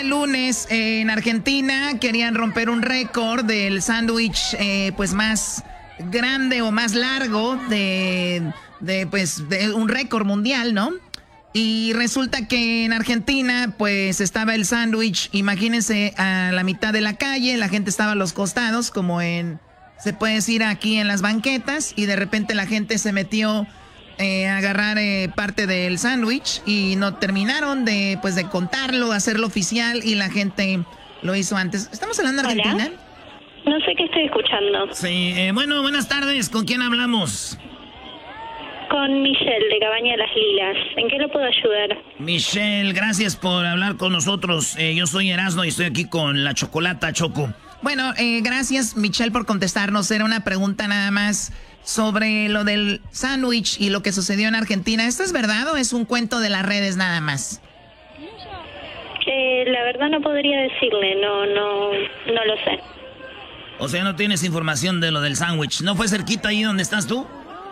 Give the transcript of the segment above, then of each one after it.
lunes en Argentina querían romper un récord del sándwich pues más grande o más largo de un récord mundial, ¿no? Y resulta que en Argentina pues estaba el sándwich, imagínense, a la mitad de la calle, la gente estaba a los costados, como se puede decir aquí en las banquetas, y de repente la gente se metió a agarrar parte del sándwich y no terminaron de contarlo, hacerlo oficial, y la gente lo hizo antes. ¿Estamos hablando de Argentina? ¿Hola? No sé qué estoy escuchando. Sí, bueno, buenas tardes. ¿Con quién hablamos? Con Michelle, de Cabaña de las Lilas. ¿En qué lo puedo ayudar? Michelle, gracias por hablar con nosotros. Yo soy Erasmo y estoy aquí con la Chocolata, Choco. Bueno, gracias, Michelle, por contestarnos. Era una pregunta nada más sobre lo del sándwich y lo que sucedió en Argentina. ¿Esto es verdad o es un cuento de las redes nada más? La verdad no podría decirle, no lo sé. O sea, no tienes información de lo del sándwich. ¿No fue cerquita ahí donde estás tú?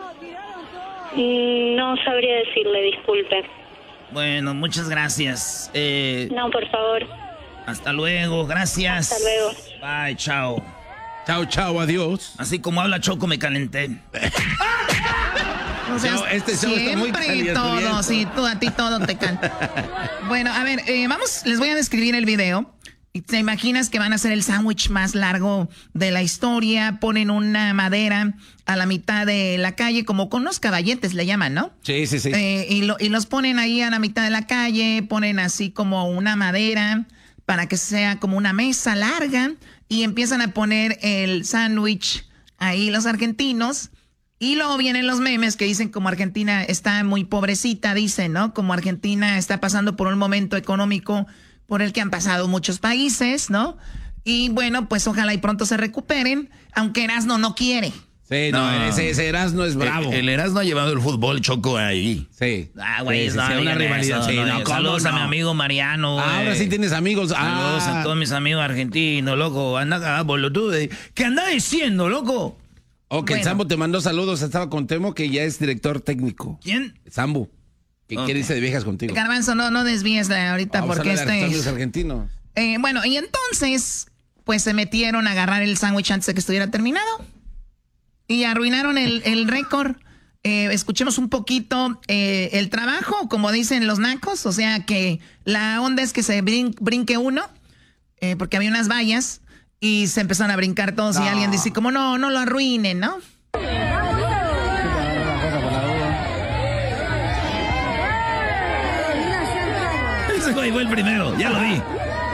No sabría decirle, disculpe. Bueno, muchas gracias. No, por favor. Hasta luego, gracias. Hasta luego. Bye, chao. Chao, chao, adiós. Así como habla Choco, me calenté. O sea, no, este show está muy siempre todo, sí, a ti todo te canta. Bueno, a ver, les voy a describir el video. ¿Te imaginas que van a hacer el sándwich más largo de la historia? Ponen una madera a la mitad de la calle, como con unos caballetes le llaman, ¿no? Sí, sí, sí. Y los ponen ahí a la mitad de la calle, ponen así como una madera para que sea como una mesa larga, y empiezan a poner el sándwich ahí los argentinos. Y luego vienen los memes que dicen como Argentina está muy pobrecita, dicen, ¿no? Como Argentina está pasando por un momento económico por el que han pasado muchos países, ¿no? Y bueno, pues ojalá y pronto se recuperen, aunque Erasmo no quiere. Sí, ese Erasmo es bravo. El Erasmo ha llevado el fútbol, Choco, ahí. Sí. Ah, güey, sí, no, una rivalidad. Eso, sí, no, saludos a mi amigo Mariano, güey. Ahora sí tienes amigos. Saludos a todos mis amigos argentinos, loco. Anda cagado, boludo. ¿Qué anda diciendo, loco? Ok, bueno. Sambo te mandó saludos. Estaba con Temo, que ya es director técnico. ¿Quién? Sambo. ¿Qué dice de viejas contigo? Garbanzo, no desvíes ahorita. Vamos porque los argentinos. Bueno, y entonces, pues se metieron a agarrar el sándwich antes de que estuviera terminado. Y arruinaron el récord. Escuchemos un poquito el trabajo, como dicen los nacos. O sea que la onda es que se brinque uno, porque había unas vallas, y se empezaron a brincar todos. Y alguien dice, como no lo arruinen, ¿no? Ese güey fue el primero, ya lo vi.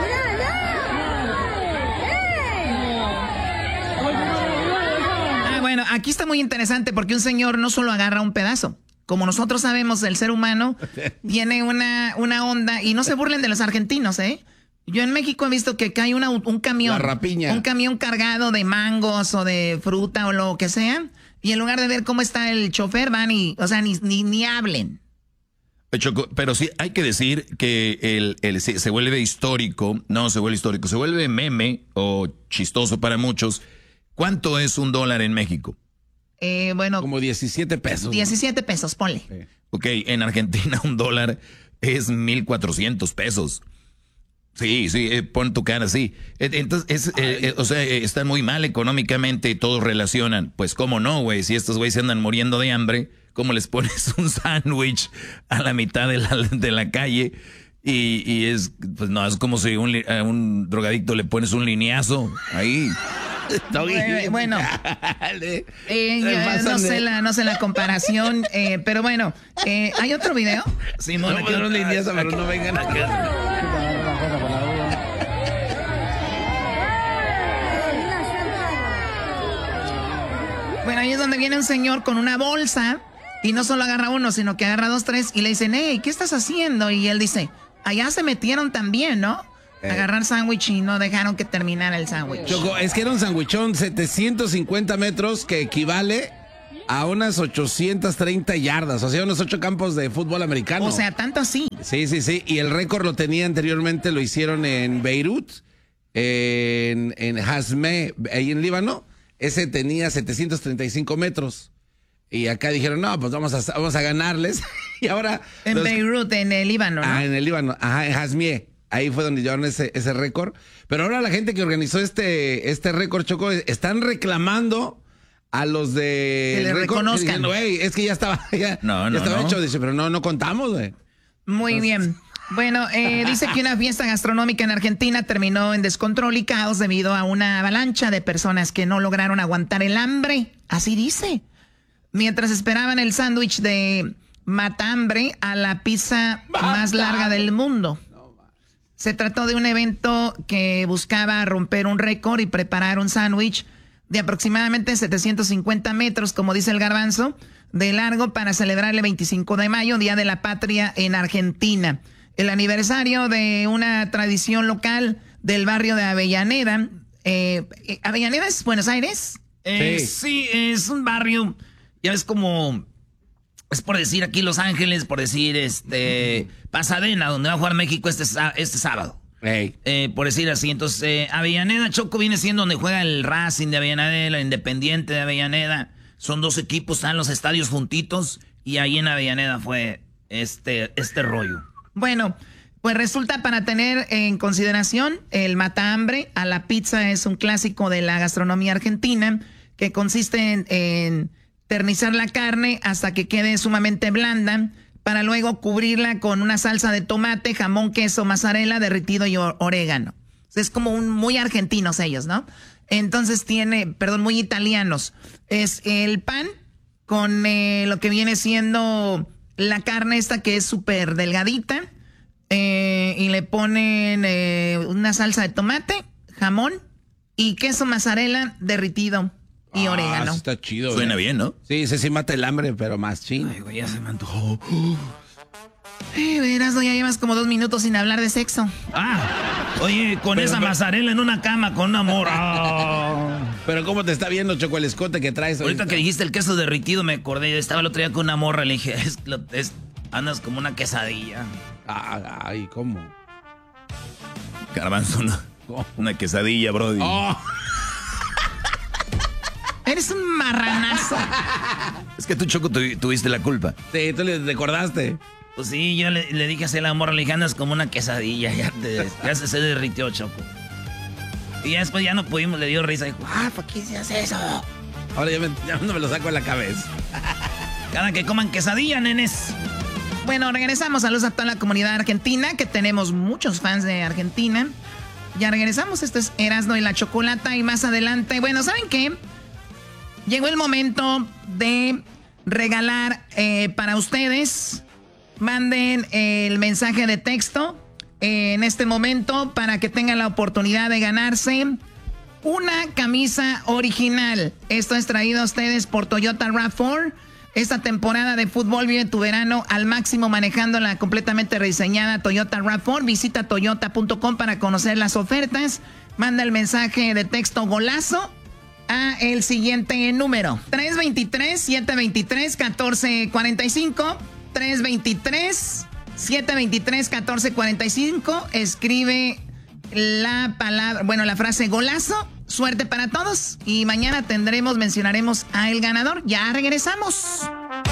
Bueno, aquí está muy interesante porque un señor no solo agarra un pedazo. Como nosotros sabemos, el ser humano tiene una onda, y no se burlen de los argentinos, ¿eh? Yo en México he visto que cae un camión. La rapiña. Un camión cargado de mangos o de fruta o lo que sea. Y en lugar de ver cómo está el chofer, van y, o sea, ni hablen. Choco, pero sí hay que decir que se vuelve histórico, se vuelve meme o chistoso para muchos. ¿Cuánto es $1 en México? Bueno. Como 17 pesos. 17 pesos, ponle. Sí. Ok, en Argentina $1 es 1,400 pesos. Sí, pon tu cara así. Entonces, o sea, están muy mal económicamente y todos relacionan. Pues cómo no, güey, si estos güeyes se andan muriendo de hambre, ¿cómo les pones un sándwich a la mitad de la calle? Y es, pues no, es como si a un drogadicto le pones un lineazo ahí. Bueno, no sé la comparación, pero bueno, ¿hay otro video? Sí, no lineazo, pero no vengan acá. Bueno, ahí es donde viene un señor con una bolsa y no solo agarra uno, sino que agarra 2, 3 y le dicen, hey, ¿qué estás haciendo? Y él dice, allá se metieron también, ¿no? Agarrar sándwich y no dejaron que terminara el sándwich. Choco, es que era un sándwichón, 750 metros, que equivale a unas 830 yardas, o sea, unos 8 campos de fútbol americano. O sea, tanto así. Sí, y el récord lo tenía anteriormente, lo hicieron en Beirut, en Hazme, ahí en Líbano. Ese tenía 735 metros. Y acá dijeron, no, pues vamos a ganarles. Y ahora... En Beirut, en el Líbano, ¿no? En el Líbano, en Hazmie. Ahí fue donde llevaron ese récord. Pero ahora la gente que organizó este récord, Choco, están reclamando a los de... Que le reconozcan. Diciendo, "Ey, es que ya estaba, No. hecho". Dice, pero no contamos, güey. Muy bien. Bueno, dice que una fiesta gastronómica en Argentina terminó en descontrol y caos debido a una avalancha de personas que no lograron aguantar el hambre. Así dice. Mientras esperaban el sándwich de matambre a la pizza más larga del mundo. Se trató de un evento que buscaba romper un récord y preparar un sándwich de aproximadamente 750 metros, como dice el Garbanzo, de largo para celebrar el 25 de mayo, Día de la Patria en Argentina. El aniversario de una tradición local del barrio de Avellaneda. ¿Avellaneda es Buenos Aires? Sí, es un barrio, ya ves como... Es por decir aquí Los Ángeles, por decir Pasadena, donde va a jugar México este sábado. Hey. Por decir así. Entonces, Avellaneda, Choco, viene siendo donde juega el Racing de Avellaneda, el Independiente de Avellaneda. Son dos equipos, están los estadios juntitos. Y ahí en Avellaneda fue este rollo. Bueno, pues resulta, para tener en consideración, el matambre a la pizza es un clásico de la gastronomía argentina que consiste en ternizar la carne hasta que quede sumamente blanda para luego cubrirla con una salsa de tomate, jamón, queso, mozzarella, derretido y orégano. Es como muy argentinos ellos, ¿no? Entonces muy italianos. Es el pan con lo que viene siendo la carne esta que es súper delgadita y le ponen una salsa de tomate, jamón y queso mozzarella derretido y orégano. Eso está chido. Suena bien, ¿no? Sí, sí mata el hambre, pero más chino. Ay, güey, ya se me antojó. Verás, ya llevas como 2 minutos sin hablar de sexo. Oye, con esa mozzarella en una cama con un amor. Pero ¿cómo te está viendo, Choco, el escote que traes? Ahorita que dijiste el queso derritido me acordé. Estaba el otro día con una morra, le dije, andas como una quesadilla. Ay, ¿cómo? Garbanzo, una quesadilla, brody. Oh. Eres un marranazo. Es que tú, Choco, tuviste la culpa. Sí, tú le recordaste. Pues sí, yo le dije así a la morra, le dije, andas como una quesadilla. Ya se derritió, Choco. Y ya después ya no pudimos, le dio risa. Dijo, ¿por qué se hace eso? Ahora ya no me lo saco de la cabeza. Cada que coman quesadilla, nenes. Bueno, regresamos. Saludos a toda la comunidad argentina, que tenemos muchos fans de Argentina. Ya regresamos. Esto es Erasmo y la Chocolata. Y más adelante, bueno, ¿saben qué? Llegó el momento de regalar para ustedes. Manden el mensaje de texto en este momento para que tengan la oportunidad de ganarse una camisa original. Esto es traído a ustedes por Toyota RAV4. Esta temporada de fútbol vive tu verano al máximo manejando la completamente rediseñada Toyota RAV4. Visita toyota.com para conocer las ofertas. Manda el mensaje de texto golazo a el siguiente número: 323-723-1445. 323-723-1445. Escribe la frase golazo. Suerte para todos. Y mañana mencionaremos a el ganador. Ya regresamos.